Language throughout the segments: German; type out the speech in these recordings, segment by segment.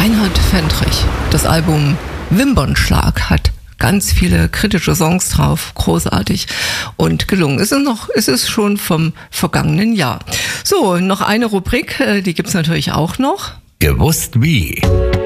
Reinhard Fendrich. Das Album Wimpernschlag hat ganz viele kritische Songs drauf, großartig und gelungen. Es ist schon vom vergangenen Jahr. So, noch eine Rubrik, die gibt's natürlich auch noch. Gewusst wie.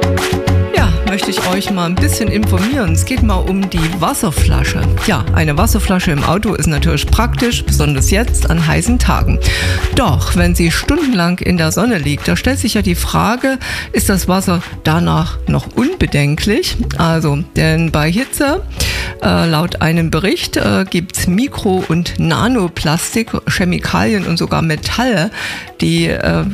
Ja, möchte ich euch mal ein bisschen informieren. Es geht mal um die Wasserflasche. Ja, eine Wasserflasche im Auto ist natürlich praktisch, besonders jetzt an heißen Tagen. Doch, wenn sie stundenlang in der Sonne liegt, da stellt sich ja die Frage, ist das Wasser danach noch unbedenklich? Also, denn bei Hitze, laut einem Bericht, gibt's Mikro- und Nanoplastik, Chemikalien und sogar Metalle, die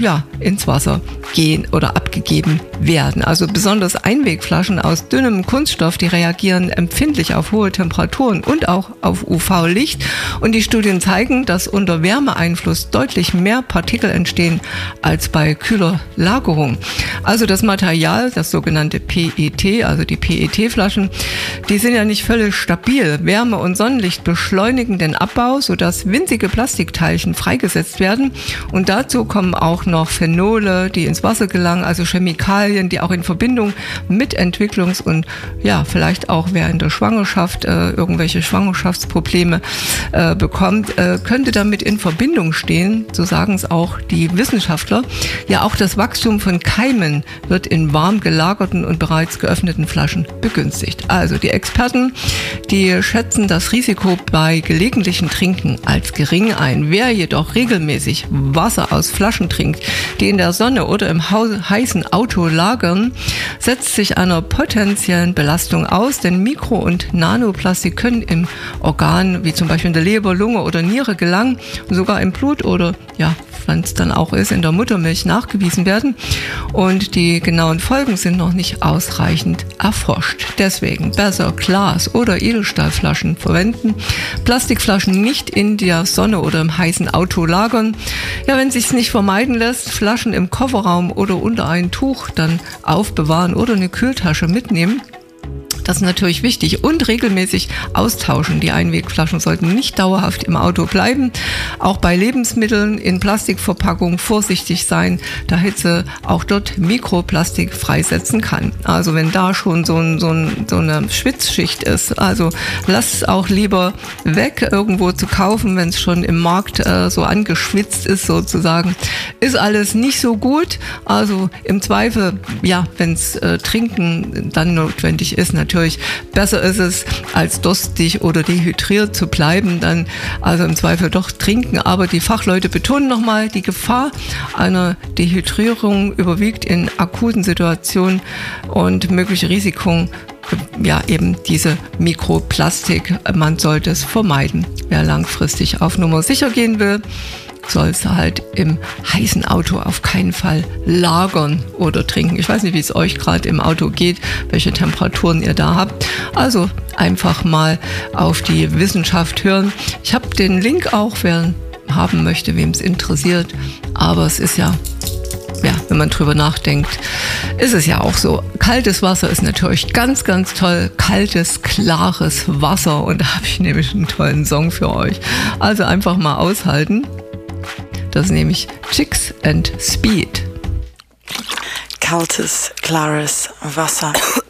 ins Wasser gehen oder abgegeben werden. Also besonders Einwegflaschen aus dünnem Kunststoff, die reagieren empfindlich auf hohe Temperaturen und auch auf UV-Licht. Und die Studien zeigen, dass unter Wärmeeinfluss deutlich mehr Partikel entstehen als bei kühler Lagerung. Also das Material, das sogenannte PET, also die PET-Flaschen, die sind ja nicht völlig stabil. Wärme und Sonnenlicht beschleunigen den Abbau, sodass winzige Plastikteilchen freigesetzt werden. Und dazu kommen auch noch Phenole, die ins Wasser gelangen, also Chemikalien, die auch in Verbindung mit Entwicklungs- und vielleicht auch während der Schwangerschaft irgendwelche Schwangerschaftsprobleme bekommt, könnte damit in Verbindung stehen, so sagen es auch die Wissenschaftler. Ja, auch das Wachstum von Keimen wird in warm gelagerten und bereits geöffneten Flaschen begünstigt. Also die Experten, die schätzen das Risiko bei gelegentlichen Trinken als gering ein. Wer jedoch regelmäßig Wasser aus Flaschen trinkt, die in der Sonne oder im heißen Auto lagern, setzt sich einer potenziellen Belastung aus, denn Mikro- und Nanoplastik können im Organ, wie zum Beispiel in der Leber, Lunge oder Niere gelangen und sogar im Blut oder, wenn es dann auch ist, in der Muttermilch nachgewiesen werden. Und die genauen Folgen sind noch nicht ausreichend erforscht. Deswegen besser Glas- oder Edelstahlflaschen verwenden, Plastikflaschen nicht in der Sonne oder im heißen Auto lagern. Ja, wenn es sich nicht vermeiden lässt, Flaschen im Kofferraum oder unter ein Tuch dann aufbewahren oder eine Kühltasche mitnehmen. Das ist natürlich wichtig und regelmäßig austauschen. Die Einwegflaschen sollten nicht dauerhaft im Auto bleiben. Auch bei Lebensmitteln in Plastikverpackung vorsichtig sein, da Hitze auch dort Mikroplastik freisetzen kann. Also wenn da schon so eine Schwitzschicht ist, also lasst es auch lieber weg, irgendwo zu kaufen, wenn es schon im Markt so angeschwitzt ist sozusagen. Ist alles nicht so gut. Also im Zweifel, wenn es Trinken dann notwendig ist, natürlich besser ist es, als durstig oder dehydriert zu bleiben, dann also im Zweifel doch trinken. Aber die Fachleute betonen nochmal, die Gefahr einer Dehydrierung überwiegt in akuten Situationen und mögliche Risiken, eben diese Mikroplastik. Man sollte es vermeiden. Wer langfristig auf Nummer sicher gehen will, soll es halt im heißen Auto auf keinen Fall lagern oder trinken. Ich weiß nicht, wie es euch gerade im Auto geht, welche Temperaturen ihr da habt. Also einfach mal auf die Wissenschaft hören. Ich habe den Link auch, wer haben möchte, wem es interessiert. Aber es ist wenn man drüber nachdenkt, ist es ja auch so. Kaltes Wasser ist natürlich ganz, ganz toll. Kaltes, klares Wasser. Und da habe ich nämlich einen tollen Song für euch. Also einfach mal aushalten. Das ist nämlich Chicks and Speed. Kaltes, klares Wasser.